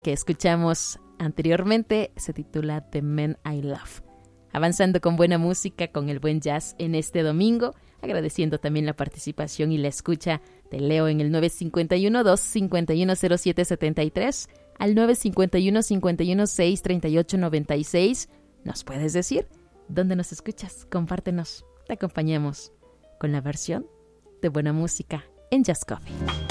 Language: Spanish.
que escuchamos anteriormente se titula The Men I Love. Avanzando con buena música, con el buen jazz en este domingo, agradeciendo también la participación y la escucha de Leo en el 951-251-0773, al 951-516-3896. ¿Nos puedes decir dónde nos escuchas? Compártenos, te acompañamos con la versión de buena música en Jazz Coffee.